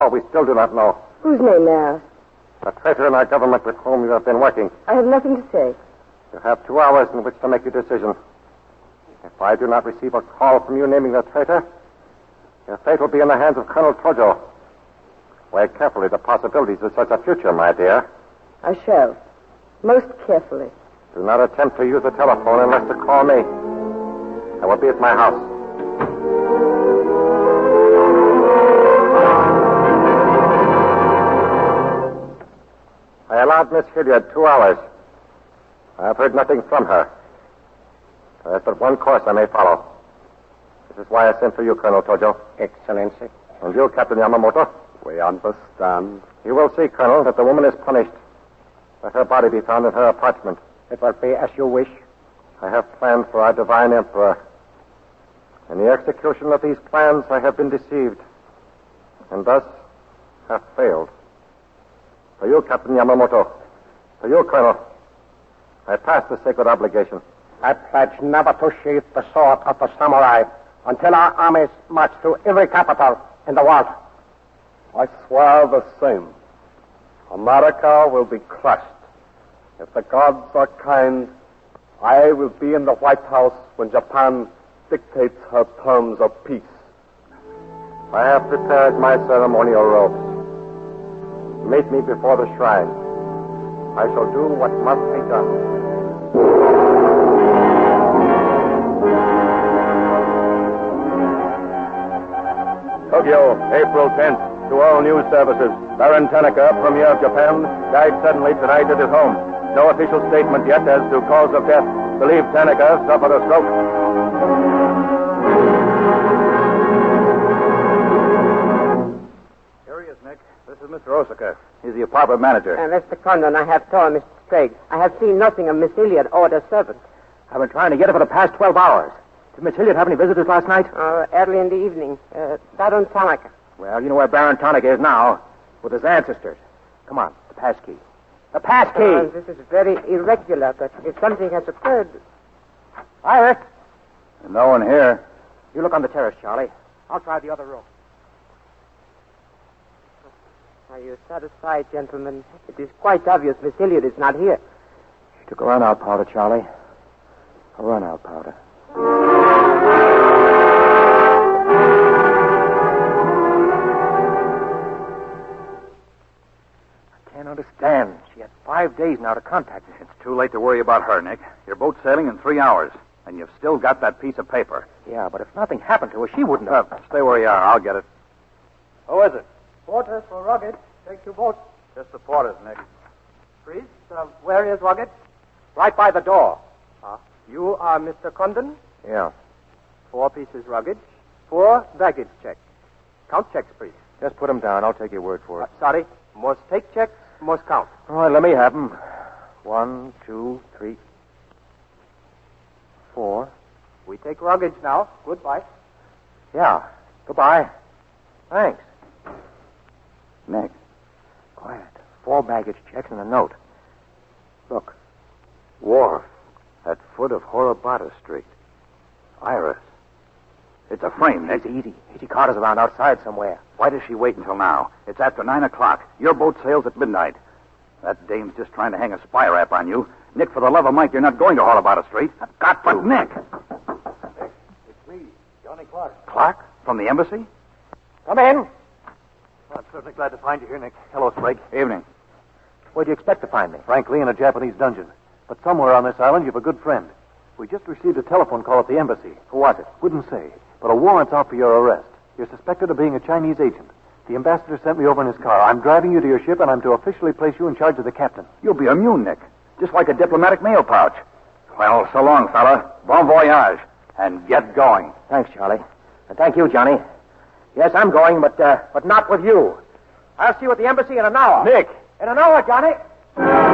Oh, we still do not know. Whose name, may I ask? The traitor in our government with whom you have been working. I have nothing to say. You have 2 hours in which to make your decision. If I do not receive a call from you naming the traitor, your fate will be in the hands of Colonel Tojo. Weigh carefully the possibilities of such a future, my dear. I shall. Most carefully. Do not attempt to use the telephone unless to call me. I will be at my house. I allowed Miss Hilliard 2 hours. I have heard nothing from her. There is but one course I may follow. This is why I sent for you, Colonel Tojo. Excellency. And you, Captain Yamamoto. We understand. You will see, Colonel, that the woman is punished. Let her body be found in her apartment. It will be as you wish. I have planned for our divine emperor. In the execution of these plans, I have been deceived, and thus have failed. For you, Captain Yamamoto, for you, Colonel, I pass the sacred obligation. I pledge never to sheath the sword of the samurai until our armies march through every capital in the world. I swear the same. America will be crushed. If the gods are kind, I will be in the White House when Japan dictates her terms of peace. I have prepared my ceremonial robes. Meet me before the shrine. I shall do what must be done. Tokyo, April 10th. To all news services, Baron Tanaka, Premier of Japan, died suddenly tonight at his home. No official statement yet as to cause of death. Believed Tanaka suffered a stroke. Here he is, Nick. This is Mr. Osaka. He's the apartment manager. Mr. Condon, I have told Mr. Sprague. I have seen nothing of Miss Hilliard or the servant. I've been trying to get her for the past 12 hours. Did Miss Hilliard have any visitors last night? Early in the evening. Baron Tanaka. Well, you know where Baron Tanaka is now, with his ancestors. Come on, the pass key. The pass key! This is very irregular, but if something has occurred... Iris! No one here. You look on the terrace, Charlie. I'll try the other room. Are you satisfied, gentlemen? It is quite obvious Miss Hilliard is not here. She took a run-out powder, Charlie. A run-out powder. Understand. She had 5 days now to contact me. It's too late to worry about her, Nick. Your boat's sailing in 3 hours, and you've still got that piece of paper. Yeah, but if nothing happened to her, she wouldn't have. Stay where you are. I'll get it. Who is it? Porters for Rugged. Take 2 boats. Just the porters, Nick. Priest, where is Rugged? Right by the door. You are Mr. Condon? Yeah. 4 pieces Rugged. 4 baggage checks. Count checks, priest. Just put them down. I'll take your word for it. Sorry. Must take checks, must count. All right, let me have them. 1, 2, 3, 4. We take Rugged now. Goodbye. Yeah. Goodbye. Thanks. Nick. Quiet. 4 baggage checks and a note. Look. Wharf. At foot of Horobata Street. Iris. It's a frame, Nick. Easy. Easy Carter's around outside somewhere. Why does she wait until now? It's after 9 o'clock. Your boat sails at midnight. That dame's just trying to hang a spy rap on you. Nick, for the love of Mike, you're not going to Horobata Street. I've got to. But, Nick. It's me, Johnny Clark. Clark? From the embassy? Come in. I'm certainly glad to find you here, Nick. Hello, Sprague. Evening. Where'd you expect to find me? Frankly, in a Japanese dungeon. But somewhere on this island, you've a good friend. We just received a telephone call at the embassy. Who was it? Wouldn't say, but a warrant's out for your arrest. You're suspected of being a Chinese agent. The ambassador sent me over in his car. I'm driving you to your ship, and I'm to officially place you in charge of the captain. You'll be immune, Nick. Just like a diplomatic mail pouch. Well, so long, fella. Bon voyage. And get going. Thanks, Charlie. And thank you, Johnny. Yes, I'm going, but not with you. I'll see you at the embassy in an hour. Nick! In an hour, Johnny.